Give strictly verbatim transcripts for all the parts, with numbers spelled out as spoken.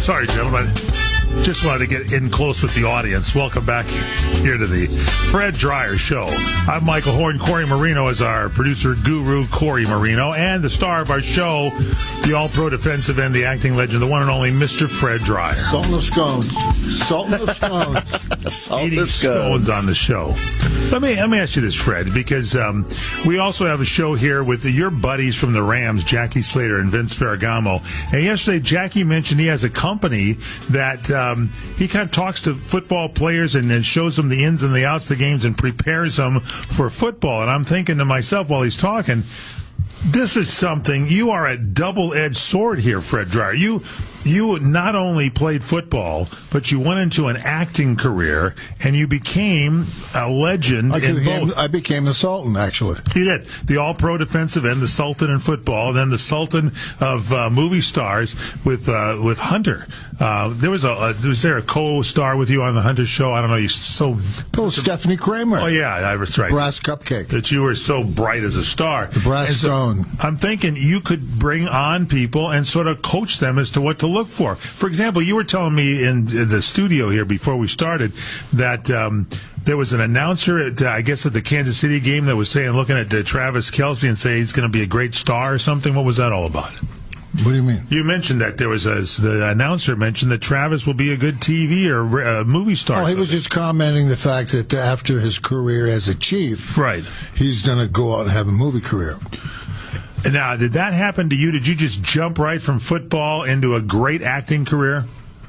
Sorry, gentlemen. Just wanted to get in close with the audience. Welcome back here to the Fred Dryer Show. I'm Michael Horn. Corey Marino is our producer guru, Corey Marino, and the star of our show, the all-pro defensive end, the acting legend, the one and only Mister Fred Dryer. Salt and scones. Salt and scones. Salt Eating and scones on the show. Let me let me ask you this, Fred, because um, we also have a show here with the, your buddies from the Rams, Jackie Slater and Vince Ferragamo. And yesterday, Jackie mentioned he has a company that um, he kind of talks to football players and then shows them the ins and the outs of the games and prepares them for football. And I'm thinking to myself while he's talking, this is something, you are a double-edged sword here, Fred Dryer. You you not only played football, but you went into an acting career, and you became a legend I in became, both. I became the Sultan, actually. You did. The all-pro defensive end, the Sultan in football, and then the Sultan of uh, movie stars with uh, with Hunter. Uh, there was a, a was there a co-star with you on the Hunter show? I don't know. You so Oh, Stephanie Kramer. Oh yeah, I was right. Brass cupcake. That you were so bright as a star. The brass And so stone. I'm thinking you could bring on people and sort of coach them as to what to look for. For example, you were telling me in the studio here before we started that um, there was an announcer, at, uh, I guess, at the Kansas City game that was saying, looking at uh, Travis Kelce and saying he's going to be a great star or something. What was that all about? What do you mean? You mentioned that there was a, the announcer mentioned that Travis will be a good T V or uh, movie star. Oh, he was just commenting the fact that after his career as a chief, right, he's going to go out and have a movie career. Now, did that happen to you? Did you just jump right from football into a great acting career?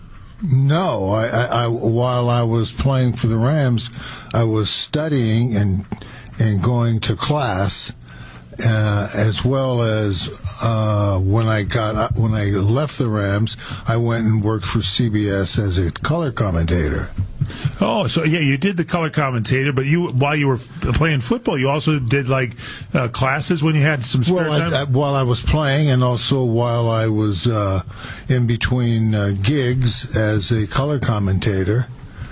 No, I, I, I while I was playing for the Rams, I was studying and and going to class. Uh, as well as uh, when I got when I left the Rams, I went and worked for C B S as a color commentator. Oh, so yeah, you did the color commentator, but you while you were playing football, you also did like uh, classes when you had some spare well, time. I, I, while I was playing, and also while I was uh, in between uh, gigs as a color commentator.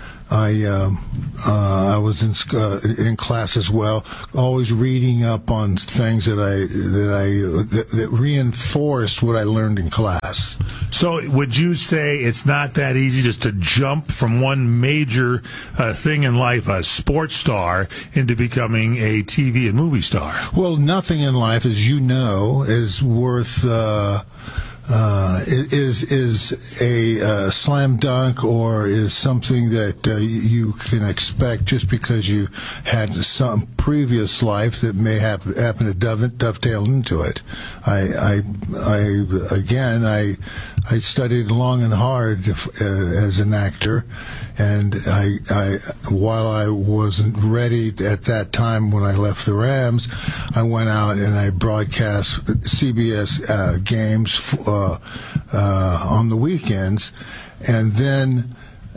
I uh, uh, I was in uh, in class as well, always reading up on things that I that I that, that reinforced what I learned in class. So, would you say it's not that easy just to jump from one major uh, thing in life, a sports star, into becoming a T V and movie star? Well, nothing in life, as you know, is worth. Uh, Uh, is is a uh, slam dunk or is something that uh, you can expect just because you had some previous life that may have happen to dove, dovetail into it. I, I, I again, I I studied long and hard uh, as an actor, and I, I while I wasn't ready at that time when I left the Rams, I went out and I broadcast C B S uh, games. Uh, Uh, uh, on the weekends, and then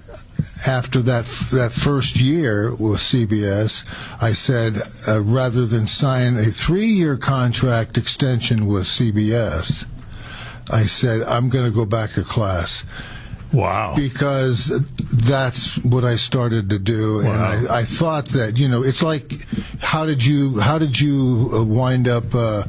after that that first year with C B S, I said uh, rather than sign a three-year contract extension with C B S, I said I'm going to go back to class. Wow. Because that's what I started to do. Wow. And I, I thought that, you know, it's like, how did you, how did you wind up, uh,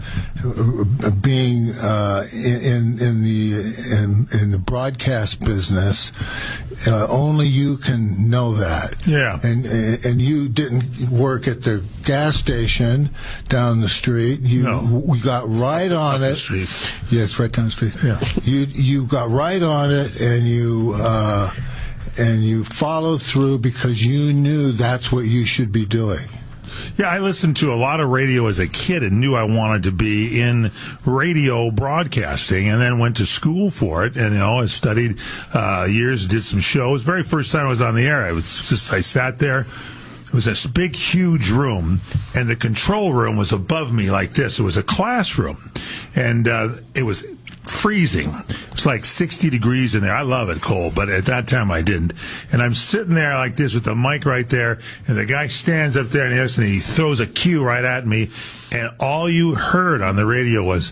being, uh, in, in the, in, in the broadcast business? Uh, only you can know that. Yeah. And, and you didn't work at the gas station down the street. You, No. we got right on Up it. the street. Yes, right down the street. Yeah. You, you got right on it and you, Uh, and you followed through because you knew that's what you should be doing. Yeah, I listened to a lot of radio as a kid and knew I wanted to be in radio broadcasting, and then went to school for it. And you know, I studied uh, years, did some shows. Very first time I was on the air, I was just I sat there. It was this big, huge room, and the control room was above me like this. It was a classroom, and uh, it was freezing. It was like sixty degrees in there. I love it cold, but at that time I didn't. And I'm sitting there like this with the mic right there, and the guy stands up there and he throws a cue right at me, and all you heard on the radio was,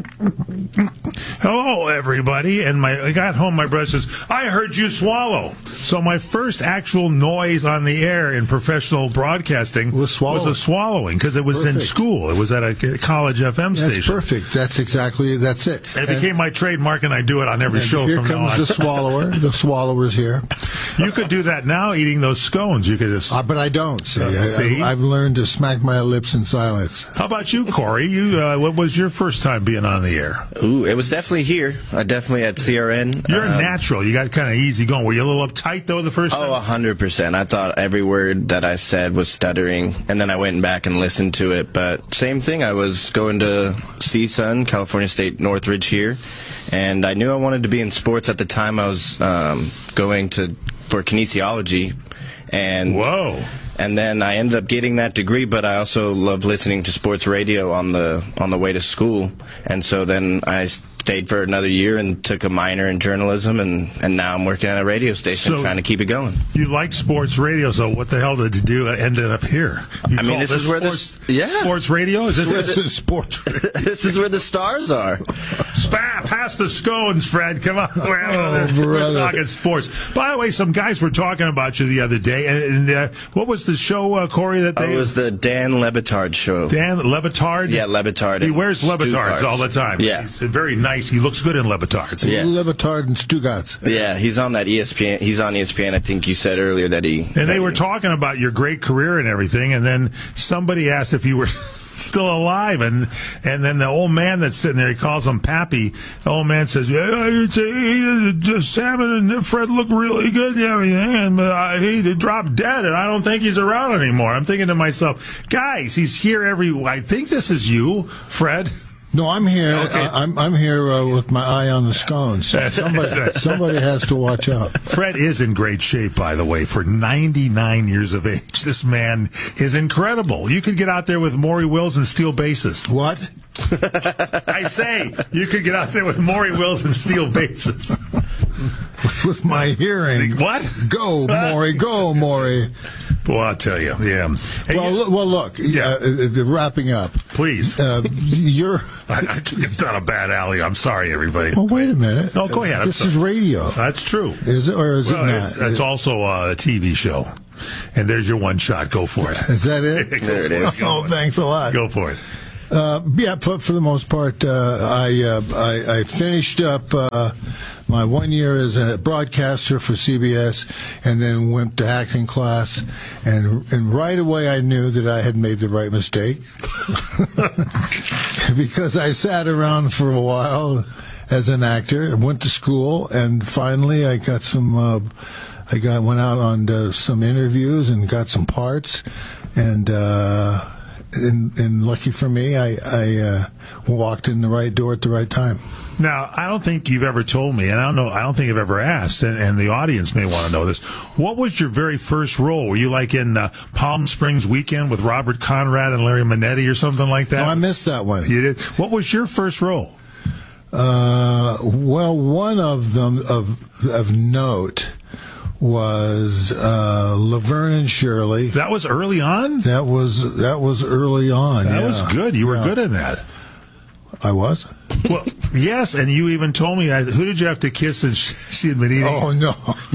"Hello, everybody." And my, I got home, my brother says, "I heard you swallow." So my first actual noise on the air in professional broadcasting was, swallowing. was a swallowing because it was Perfect. in school. It was at a college F M That's station. perfect. That's exactly, that's it. And it and, became my trademark, and I do it on every show here from now comes on. the swallower. The swallower's here. You could do that now eating those scones. You could just... Uh, but I don't. See, Uh, I, see? I, I've learned to smack my lips in silence. How about you, Corey? You, uh, what was your first time being on the air? Ooh, it was definitely here. I definitely at C R N. You're um, a natural. You got kind of easy going. Were you a little uptight, though, the first Oh, time? a hundred percent. I thought every word that I said was stuttering, and then I went back and listened to it. But same thing. I was going to C S U N, California State Northridge here, and I knew I wanted to be in sports at the time. I was um, going to for kinesiology, and Whoa. and then I ended up getting that degree. But I also loved listening to sports radio on the on the way to school, and so then I stayed for another year and took a minor in journalism, and, and now I'm working at a radio station So- trying to keep it going. You like sports radio, so what the hell did you do? Ended up here. You I mean, call this is where sports, this- yeah. sports radio. Is this This is sports. This is where the stars are. Spam, pass the scones, Fred. Come on, we're, having Oh, another- we're brother. talking sports. By the way, some guys were talking about you the other day, and, and uh, what was the show, uh, Corey? That they It was the Dan Lebitard show. Dan Levitard. Yeah, Lebitard. He and wears Levitards Stuttgarts. all the time. Yeah. He's very nice. He looks good in Levitards. Yeah. Yes. Levitard and Stugatz. Yeah, he's on that E S P N. He's on E S P N. I think you said earlier that he. And they that were he- talking about your great career and everything, and then somebody asked if you were still alive, and and then the old man that's sitting there, he calls him Pappy. The old man says, yeah, it's, uh, Salmon and Fred look really good and everything, and uh, he dropped dead, and I don't think he's around anymore. I'm thinking to myself, guys, he's here every... I think this is you, Fred. No, I'm here. Okay. I, I'm I'm here uh, with my eye on the scones. So somebody somebody has to watch out. Fred is in great shape, by the way, for ninety-nine years of age. This man is incredible. You could get out there with Maury Wills and steal bases. What? I say, you could get out there with Maury Wills and steal bases. With my hearing. What? Go, Maury. Go, Maury. Well, I'll tell you, yeah. Hey, Well, you- look, well, look. Yeah. Uh, uh, wrapping up. please. Uh, you're. I, I took it down a bad alley. I'm sorry, everybody. Well, wait a minute. No, go ahead. I'm This sorry. is radio. That's true. Is it or is Well, it it's, not? it's also a T V show. And there's your one shot. Go for it. Is that it? There it is. Oh, thanks a lot. Go for it. Uh, yeah, for, for the most part, uh, I, uh, I I finished up uh, my one year as a broadcaster for C B S, and then went to acting class, and and right away I knew that I had made the right mistake because I sat around for a while as an actor, went to school, and finally I got some. Uh, I got went out on uh, some interviews and got some parts, and. Uh, And, and lucky for me, I, I uh, walked in the right door at the right time. Now, I don't think you've ever told me, and I don't know, I don't think I've ever asked, and, and the audience may want to know this. What was your very first role? Were you like in uh, Palm Springs Weekend with Robert Conrad and Larry Manetti or something like that? Oh, I missed that one. You did? What was your first role? Uh, well, one of them of of note was uh, Laverne and Shirley. That was early on? That was that was early on. That yeah. was good. You were Yeah. good in that. I was. Well, yes, and you even told me, I, who did you have to kiss? And she, she had been eating. Oh no.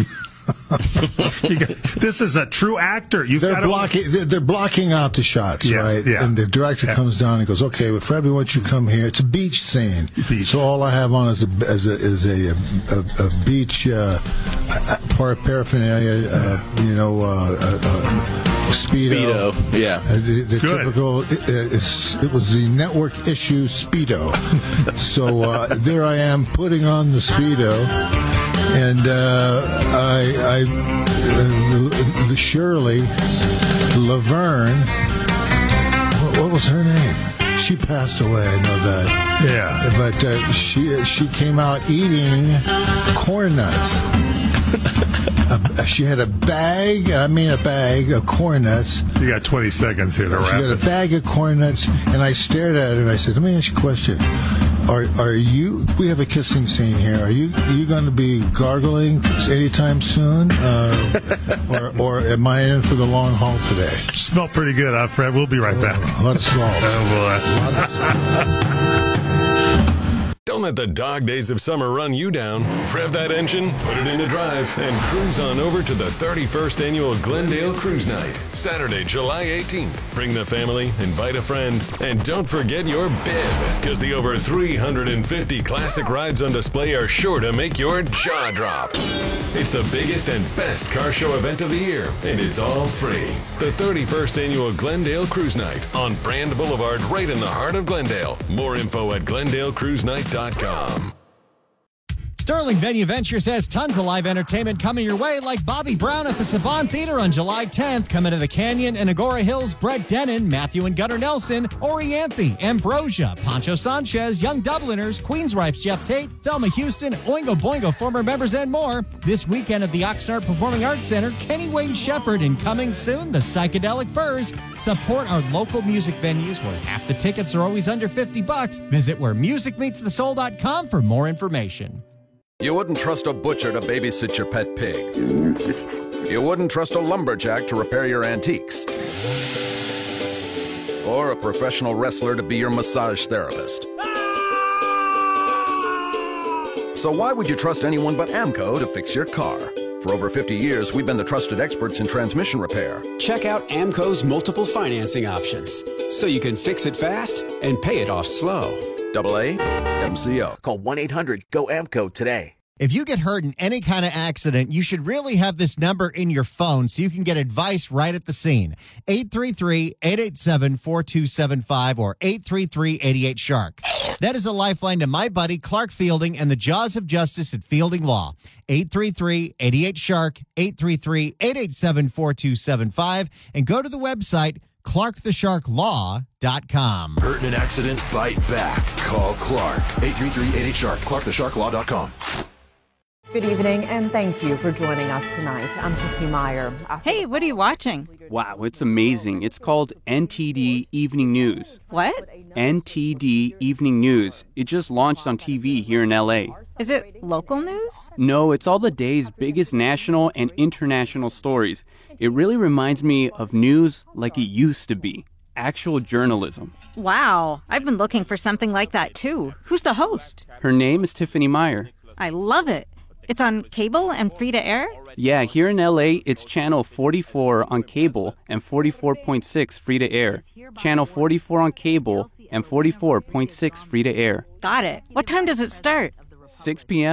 You got, this is a true actor. You've They're got to- blocking. They're, they're blocking out the shots, Yes, right? yeah. And the director Yeah. comes down and goes, "Okay, well, Fred, we want you to come here. It's a beach scene. Beach. So all I have on is a is a, is a, a, a beach uh, par paraphernalia. Uh, you know, uh, uh, uh, speedo. Speedo. Yeah. Uh, the the Good. typical. It, it's, it was the network issue speedo. So uh, there I am putting on the speedo. And uh, I, I uh, Shirley Laverne, what, what was her name? She passed away. I know that. Yeah. But uh, she she came out eating corn nuts. uh, she had a bag. I mean, a bag of corn nuts. You got twenty seconds here to She wrap had a it. bag of corn nuts, and I stared at her and I said, "Let me ask you a question. Are are you? We have a kissing scene here. Are you are you going to be gargling anytime soon, uh, or or am I in for the long haul today?" Smell pretty good, huh, Fred? We'll be right back. A lot of salt. Oh, boy. A lot of salt. Don't let the dog days of summer run you down. Rev that engine, put it into drive, and cruise on over to the thirty-first Annual Glendale Cruise Night, Saturday, July eighteenth. Bring the family, invite a friend, and don't forget your bib, because the over three hundred fifty classic rides on display are sure to make your jaw drop. It's the biggest and best car show event of the year, and it's all free. The thirty-first Annual Glendale Cruise Night on Brand Boulevard, right in the heart of Glendale. More info at glendale cruise night dot com. Sterling Venue Ventures has tons of live entertainment coming your way, like Bobby Brown at the Saban Theater on July tenth, coming to the Canyon and Agora Hills, Brett Dennen, Matthew and Gunnar Nelson, Orianthe, Ambrosia, Pancho Sanchez, Young Dubliners, Queensrife's Jeff Tate, Thelma Houston, Oingo Boingo former members, and more. This weekend at the Oxnard Performing Arts Center, Kenny Wayne Shepherd, and coming soon, the Psychedelic Furs. Support our local music venues where half the tickets are always under fifty bucks. Visit where music meets the soul dot com for more information. You wouldn't trust a butcher to babysit your pet pig. You wouldn't trust a lumberjack to repair your antiques. Or a professional wrestler to be your massage therapist. So why would you trust anyone but AMCO to fix your car? For over fifty years, we've been the trusted experts in transmission repair. Check out AMCO's multiple financing options, so you can fix it fast and pay it off slow. Double A M C O. Call one eight hundred G O A M C O today. If you get hurt in any kind of accident, you should really have this number in your phone so you can get advice right at the scene. eight three three, eight eight seven, four two seven five or eight three three, eight eight, shark. That is a lifeline to my buddy Clark Fielding and the Jaws of Justice at Fielding Law. eight three three, eight eight, shark, eight three three, eight eight seven, four two seven five, and go to the website clark the shark law dot com. Hurt in an accident? Bite back. Call Clark. eight three three, eight eight, shark. clark the shark law dot com. Good evening, and thank you for joining us tonight. I'm Tiffany Meyer. Hey, what are you watching? Wow, it's amazing. It's called N T D Evening News. What? N T D Evening News. It just launched on T V here in L A. Is it local news? No, it's all the day's biggest national and international stories. It really reminds me of news like it used to be. Actual journalism. Wow, I've been looking for something like that too. Who's the host? Her name is Tiffany Meyer. I love it. It's on cable and free to air? Yeah, here in L A, it's channel forty-four on cable and forty-four point six free to air. Channel forty-four on cable and forty-four point six free to air. Got it. What time does it start? six p.m.